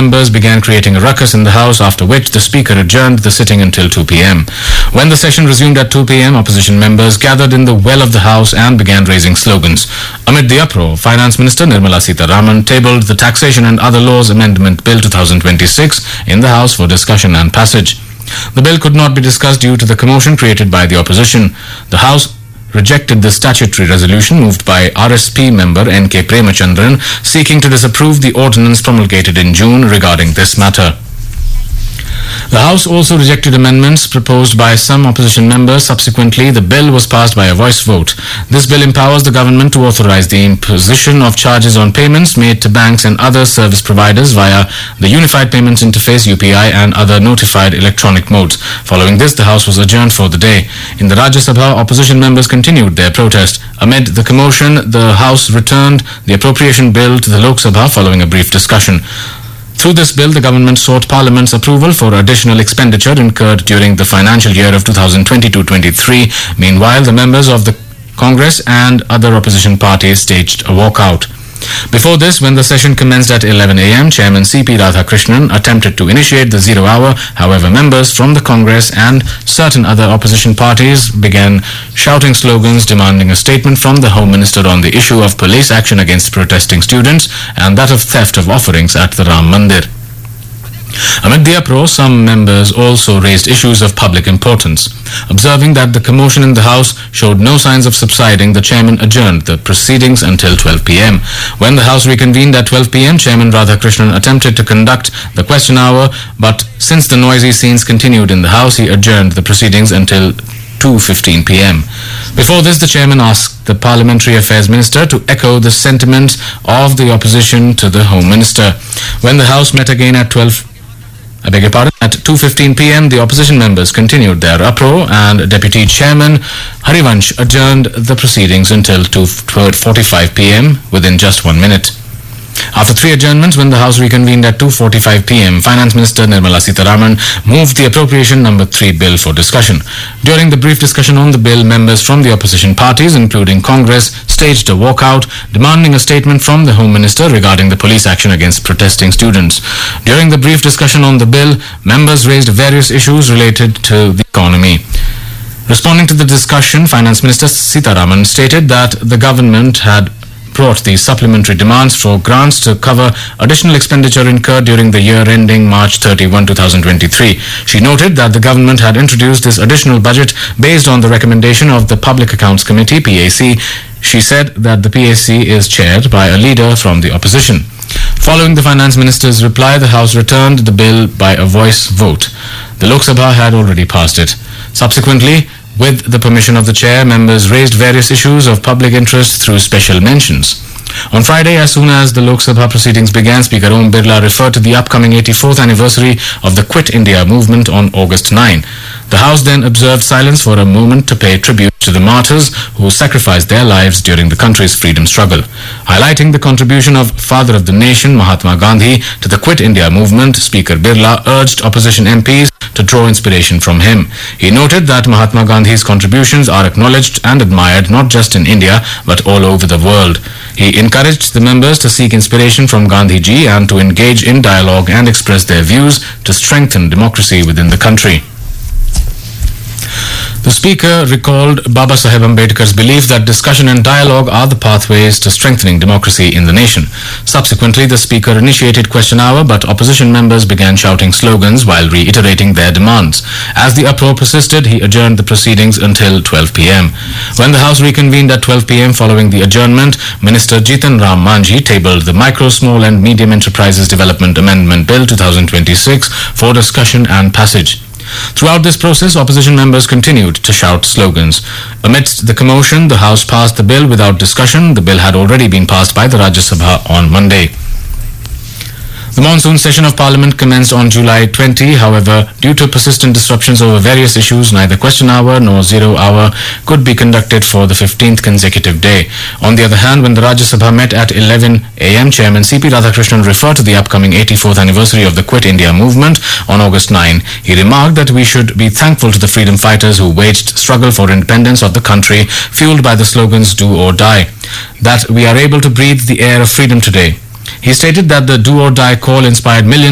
members began creating a ruckus in the House, after which the Speaker adjourned the sitting until 2 p.m. When the session resumed at 2 p.m, opposition members gathered in the well of the House and began raising slogans. Amid the uproar, Finance Minister Nirmala Sitharaman tabled the Taxation and Other Laws Amendment Bill 2026 in the House for discussion and passage. The bill could not be discussed due to the commotion created by the opposition. The House rejected the statutory resolution moved by RSP member N.K. Premachandran seeking to disapprove the ordinance promulgated in June regarding this matter. The House also rejected amendments proposed by some opposition members. Subsequently, the bill was passed by a voice vote. This bill empowers the government to authorize the imposition of charges on payments made to banks and other service providers via the Unified Payments Interface UPI and other notified electronic modes. Following this, the House was adjourned for the day. In the Rajya Sabha, opposition members continued their protest. Amid the commotion, the House returned the appropriation bill to the Lok Sabha following a brief discussion. Through this bill, the government sought Parliament's approval for additional expenditure incurred during the financial year of 2022-23. Meanwhile, the members of the Congress and other opposition parties staged a walkout. Before this, when the session commenced at 11 a.m, Chairman C.P. Radhakrishnan attempted to initiate the zero hour. However, members from the Congress and certain other opposition parties began shouting slogans demanding a statement from the Home Minister on the issue of police action against protesting students and that of theft of offerings at the Ram Mandir. Amid the uproar, some members also raised issues of public importance. Observing that the commotion in the House showed no signs of subsiding, the chairman adjourned the proceedings until 12 p.m. When the House reconvened at 12 p.m, Chairman Radhakrishnan attempted to conduct the question hour, but since the noisy scenes continued in the House, he adjourned the proceedings until 2:15 p.m. Before this, the chairman asked the Parliamentary Affairs Minister to echo the sentiment of the opposition to the Home Minister. When the House met again at 2:15 p.m, the opposition members continued their uproar and Deputy Chairman Harivansh adjourned the proceedings until 2:45 p.m, within just 1 minute. After 3 adjournments, when the House reconvened at 2:45 p.m, Finance Minister Nirmala Sitharaman moved the Appropriation Number 3 bill for discussion. During the brief discussion on the bill, members from the opposition parties, including Congress, staged a walkout, demanding a statement from the Home Minister regarding the police action against protesting students. During the brief discussion on the bill, members raised various issues related to the economy. Responding to the discussion, Finance Minister Sitharaman stated that the government had brought the supplementary demands for grants to cover additional expenditure incurred during the year ending March 31, 2023. She noted that the government had introduced this additional budget based on the recommendation of the Public Accounts Committee, PAC. She said that the PAC is chaired by a leader from the opposition. Following the Finance Minister's reply, the House returned the bill by a voice vote. The Lok Sabha had already passed it. Subsequently, with the permission of the chair, members raised various issues of public interest through special mentions. On Friday, as soon as the Lok Sabha proceedings began, Speaker Om Birla referred to the upcoming 84th anniversary of the Quit India movement on August 9. The House then observed silence for a moment to pay tribute to the martyrs who sacrificed their lives during the country's freedom struggle. Highlighting the contribution of Father of the Nation, Mahatma Gandhi, to the Quit India movement, Speaker Birla urged opposition MPs to draw inspiration from him. He noted that Mahatma Gandhi's contributions are acknowledged and admired not just in India but all over the world. He encouraged the members to seek inspiration from Gandhiji and to engage in dialogue and express their views to strengthen democracy within the country. The Speaker recalled Baba Saheb Ambedkar's belief that discussion and dialogue are the pathways to strengthening democracy in the nation. Subsequently, the Speaker initiated question hour, but opposition members began shouting slogans while reiterating their demands. As the uproar persisted, he adjourned the proceedings until 12 p.m. When the House reconvened at 12 p.m. following the adjournment, Minister Jitan Ram Manjhi tabled the Micro, Small and Medium Enterprises Development Amendment Bill 2026 for discussion and passage. Throughout this process, opposition members continued to shout slogans. Amidst the commotion, the House passed the bill without discussion. The bill had already been passed by the Rajya Sabha on Monday. The monsoon session of Parliament commenced on July 20. However, due to persistent disruptions over various issues, neither question hour nor zero hour could be conducted for the 15th consecutive day. On the other hand, when the Rajya Sabha met at 11 a.m, Chairman C.P. Radhakrishnan referred to the upcoming 84th anniversary of the Quit India movement on August 9. He remarked that we should be thankful to the freedom fighters who waged struggle for independence of the country, fueled by the slogans "Do or Die," that we are able to breathe the air of freedom today. He stated that the Do or Die call inspired millions